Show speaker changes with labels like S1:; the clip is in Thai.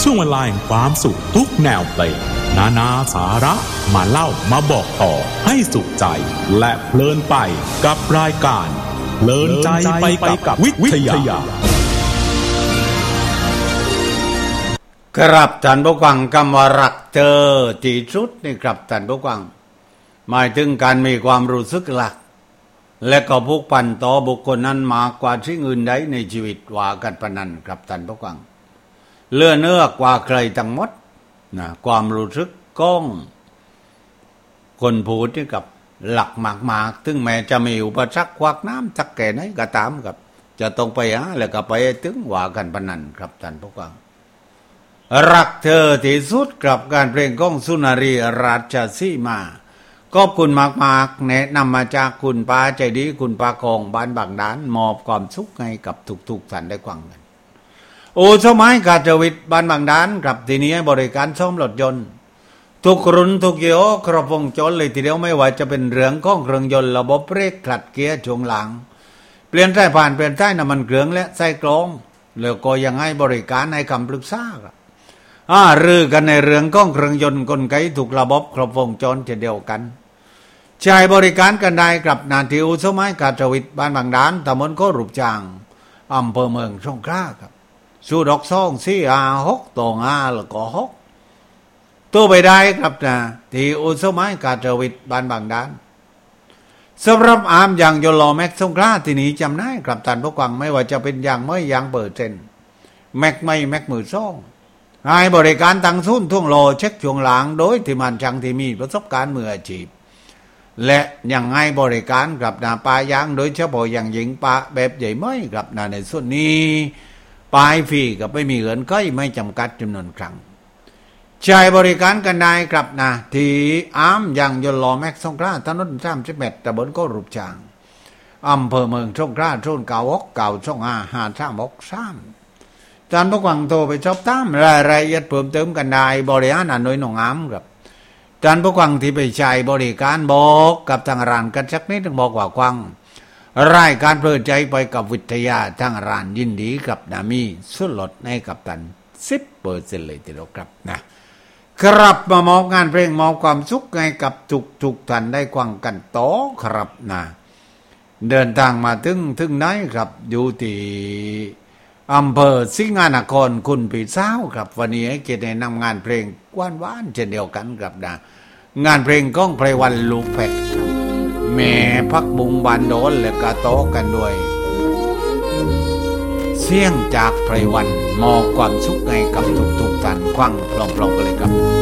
S1: ช่วงเวลาแห่งความสุขทุกแนวเพลงนานาสาระมาเล่ามาบอกต่อให้สุขใจและเพลินไปกับรายการเพลินใจไปกับวิทยา
S2: ครับท่านผู้ฟังคำว่ารักเธอที่สุดนี่ครับท่านผู้ฟังหมายถึงการมีความรู้สึกรักและก็ผูกพันต่อบุคคลนั้นมากกว่าสิ่งอื่นใดในชีวิตว่ากันปานนั้นครับท่านผู้ฟังเลื่อเนื้อกว่าใครทั้งหมดนะความรู้สึกก้องคนพูดนี่กับหลักมากๆถึงแม้จะมีอุปสรรคควักน้ำสักแก่ไหนก็ตามครับจะต้องไปหาแล้วก็ไปถึงว่ากันปานนั้นครับท่านผู้ฟังรักเธอที่สุดกับการเพลงของสุนารีราชสีมาขอบคุณมากๆแนะนำมาจากคุณป้าใจดีคุณป้าคองบ้านบางด้านมอบความสุขให้กับทุกๆท่านได้ฟังกันโอ้สมัยกาจวิทย์บ้านบางด้านครับทีนี้บริการซ่อมรถยนต์ทุกรุ่นทุกยี่ห้อครบวงจรเลยทีเดียวไม่ว่าจะเป็นเรื่องของเครื่องยนต์ระบบเบรกขัดเกียร์ช่วงหลังเปลี่ยนสายผ่านเปลี่ยนสายน้ำมันเครื่องและไส้กรองแล้วก็ยังให้บริการให้คำปรึกษาครับรือกันในเรื่องของเครื่องยนต์กลไกถูกระบบครบวงจรเช่นเดียวกันใช้บริการกันได้กับนาทีอุสมัยกาจวิทย์บ้านบางด้านตำบลโครูปจางอำเภอเมืองสงขลาครับสู่ดอกซ่อง456ตองแล้วก็6ตัวไปได้ครับนะที่อุสมัยกาจวิทย์บ้านบางด้านสำหรับอาร์มยางยนต์ล้อแม็กสงขลาที่นี้จำได้ครับท่านผู้ฟังไม่ว่าจะเป็นยางไม่ยางเปิดเส้นแม็กไม่แม็กมือซ่องให้บริการตั้งศูนย์ท่วงโลเช็คช่วงหลังโดยที่มันช่างที่มีประสบการณ์มืออาชีพและยังให้บริการกับนาปายางโดยเฉพาะอย่างหญิงปะแบบใหญ่ไม่กับนาในส่วนนี้ปลายฟรีกับไม่มีเงินก็ไม่จำกัดจำนวนครั้งใช้บริการกันได้ครับนะที่อาร์มยังยนต์ล้อแม็กสงขลาถนน31ตำบลโครูปจางอำเภอเมืองสงขลาโซน96925553ท่านผู้ฟังโทรไปสอบถามรายละเอียดเพิ่มเติมกันได้บริหารอำนวยหนองอ้ำครับท่านผู้ฟังที่ไปใช้บริการบอกกับทางร้านกันสักนิดนึงบอกว่าฟังรายการเพลินใจไปกับวิทยาทางร้านยินดีกับนามีส่วนลดให้กับท่าน 10% เลยทีเดียวครับนะครับมามอบงานเพลงมอบความสุขให้กับทุกท่านได้ฟังกันต่อครับนะเดินทางมาถึงไหนครับอยู่ที่อำเภอสิงหนครคุณปีเศร้าครับวันนี้ให้เกียรตินำงานเพลงหวานๆเช่นเดียวกันครับนะงานเพลงของไพรวันลูกแพทแม่พักบุงบานโดนและกาโตกันด้วยเสียงจากไพรวันมอบความสุขให้กับทุกท่านฟังพร้อมๆกันเลยครับ